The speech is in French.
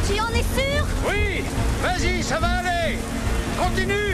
Tu en es sûr? Oui, vas-y, ça va aller. Continue.